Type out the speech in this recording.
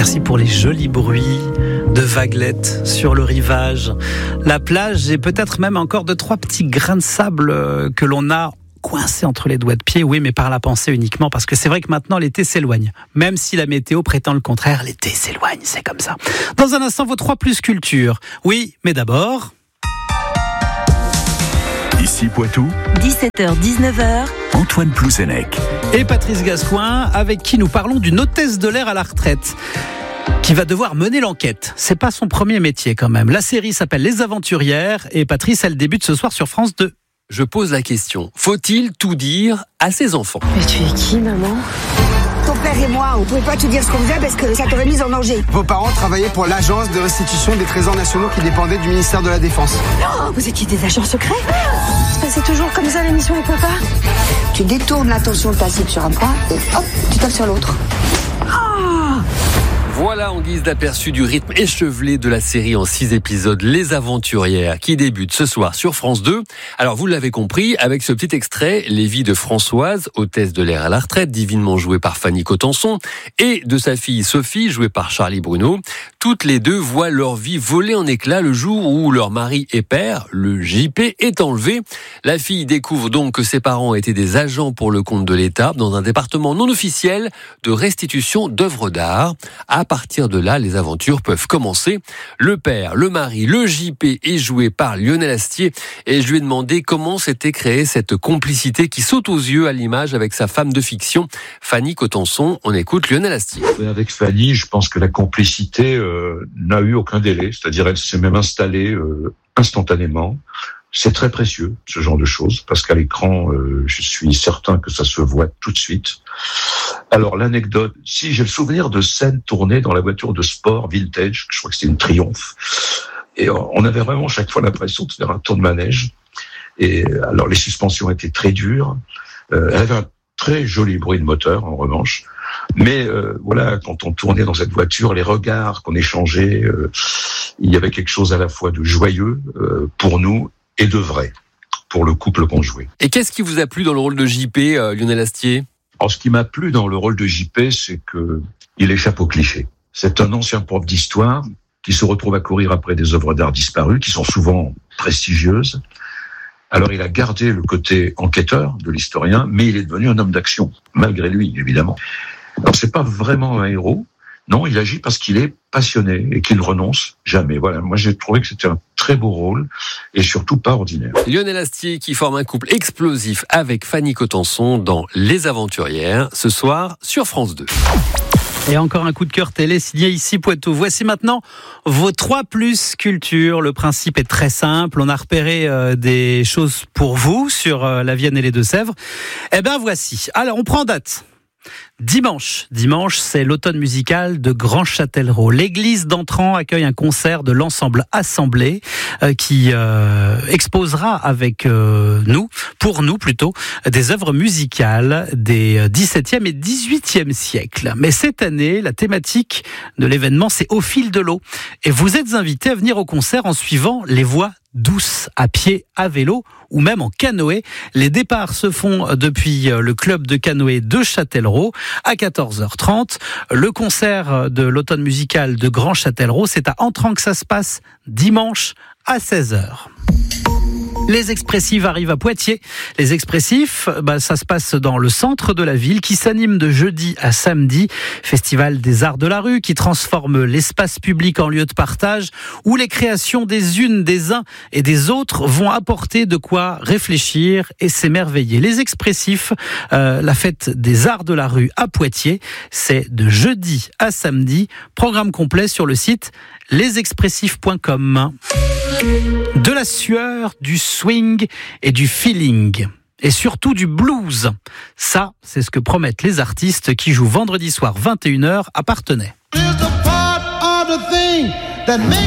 Merci pour les jolis bruits de vaguelettes sur le rivage, la plage et peut-être même encore 2-3 petits grains de sable que l'on a coincés entre les doigts de pied. Oui, mais par la pensée uniquement, parce que c'est vrai que maintenant l'été s'éloigne. Même si la météo prétend le contraire, l'été s'éloigne, c'est comme ça. Dans un instant, vos 3 plus culture. Oui, mais d'abord... Ici Poitou, 17h-19h, Antoine Plouzenec et Patrice Gascoin, avec qui nous parlons d'une hôtesse de l'air à la retraite qui va devoir mener l'enquête. C'est pas son premier métier quand même. La série s'appelle Les Aventurières et Patrice, elle débute ce soir sur France 2. Je pose la question, faut-il tout dire à ses enfants ? Mais tu es qui, maman ? Ton père et moi, on pouvait pas te dire ce qu'on faisait parce que ça t'aurait mis en danger. Vos parents travaillaient pour l'agence de restitution des trésors nationaux qui dépendait du ministère de la Défense. Non, vous étiez des agents secrets. C'est toujours comme ça l'émission avec papa ? Tu détournes l'attention de ta cible sur un point et hop, tu tapes sur l'autre. Voilà en guise d'aperçu du rythme échevelé de la série en 6 épisodes Les Aventurières qui débute ce soir sur France 2. Alors vous l'avez compris, avec ce petit extrait, les vies de Françoise, hôtesse de l'air à la retraite, divinement jouée par Fanny Cotenson, et de sa fille Sophie, jouée par Charlie Bruno, toutes les deux voient leur vie voler en éclats le jour où leur mari et père, le JP, est enlevé. La fille découvre donc que ses parents étaient des agents pour le compte de l'État dans un département non officiel de restitution d'œuvres d'art. À partir de là, les aventures peuvent commencer. Le père, le mari, le JP est joué par Lionel Astier et je lui ai demandé comment s'était créée cette complicité qui saute aux yeux à l'image avec sa femme de fiction, Fanny Cotenson. On écoute Lionel Astier. Avec Fanny, je pense que la complicité n'a eu aucun délai, c'est-à-dire elle s'est même installée instantanément. C'est très précieux, ce genre de choses, parce qu'à l'écran, je suis certain que ça se voit tout de suite. Alors, l'anecdote, si j'ai le souvenir de scènes tournées dans la voiture de sport vintage, je crois que c'était une Triumph, et on avait vraiment chaque fois l'impression de faire un tour de manège. Et alors, les suspensions étaient très dures. Elle avait un très joli bruit de moteur, en revanche. Mais voilà, quand on tournait dans cette voiture, les regards qu'on échangeait, il y avait quelque chose à la fois de joyeux pour nous et de vrai pour le couple qu'on jouait. Et qu'est-ce qui vous a plu dans le rôle de JP, Lionel Astier ? Alors, ce qui m'a plu dans le rôle de JP, c'est que il échappe au cliché. C'est un ancien prof d'histoire qui se retrouve à courir après des œuvres d'art disparues, qui sont souvent prestigieuses. Alors, il a gardé le côté enquêteur de l'historien, mais il est devenu un homme d'action, malgré lui, évidemment. Alors, c'est pas vraiment un héros. Non, il agit parce qu'il est passionné et qu'il ne renonce jamais. Voilà, moi j'ai trouvé que c'était un très beau rôle et surtout pas ordinaire. Lionel Astier qui forme un couple explosif avec Fanny Cotenson dans Les Aventurières, ce soir sur France 2. Et encore un coup de cœur télé signé Ici Poitou. Voici maintenant vos 3 plus culture. Le principe est très simple. On a repéré des choses pour vous sur la Vienne et les Deux-Sèvres. Eh ben voici. Alors on prend date. Dimanche, c'est l'automne musical de Grand Châtellerault. L'église d'Entrans accueille un concert de l'ensemble Assemblée qui exposera avec pour nous plutôt, des œuvres musicales des 17e et 18e siècles. Mais cette année, la thématique de l'événement, c'est Au fil de l'eau. Et vous êtes invités à venir au concert en suivant les voies douces, à pied, à vélo ou même en canoë. Les départs se font depuis le club de canoë de Châtellerault à 14h30. Le concert de l'automne musical de Grand Châtellerault, c'est à Entrans que ça se passe dimanche à 16h. Les Expressifs arrivent à Poitiers. Les Expressifs, ça se passe dans le centre de la ville qui s'anime de jeudi à samedi. Festival des arts de la rue qui transforme l'espace public en lieu de partage où les créations des unes, des uns et des autres vont apporter de quoi réfléchir et s'émerveiller. Les Expressifs, la fête des arts de la rue à Poitiers, c'est de jeudi à samedi. Programme complet sur le site lesexpressifs.com. De la sueur, du swing et du feeling. Et surtout du blues. Ça, c'est ce que promettent les artistes qui jouent vendredi soir 21h à Parthenay.